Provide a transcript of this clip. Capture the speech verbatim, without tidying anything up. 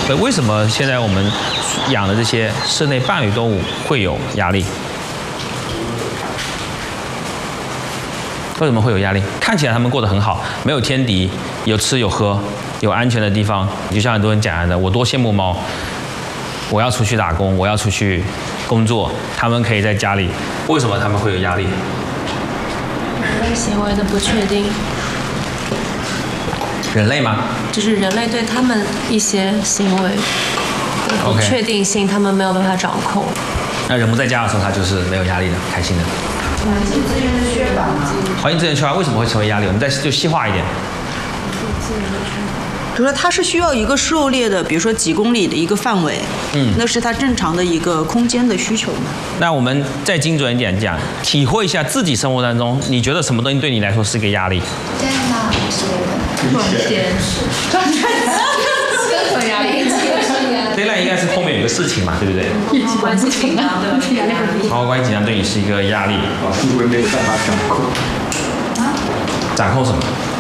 呃，为什么现在我们养的这些室内伴侣动物会有压力？为什么会有压力？看起来他们过得很好，没有天敌，有吃有喝，有安全的地方。就像很多人讲的，我多羡慕猫。我要出去打工，我要出去工作，他们可以在家里。为什么他们会有压力？ 人类行为的不确定。 人类吗？ 就是人类对他们一些行为的不确定性， okay. 他们没有办法掌控。 那人不在家的时候，他就是没有压力的，开心的。环境资源缺乏。环境资源缺乏为什么会成为压力？我们再就细化一点。 比如说，它是需要一个狩猎的，比如说几公里的一个范围，嗯，那是它正常的一个空间的需求嘛。 那我们再精准一点讲，体会一下自己生活当中，你觉得什么东西对你来说是一个压力？ 天哪，赚钱，赚钱，任何压力。 对，那应该是后面有个事情嘛，对不对？ 关系紧张，对， 好，关系紧张对你是一个压力， 因为没有办法掌控。 掌控什么？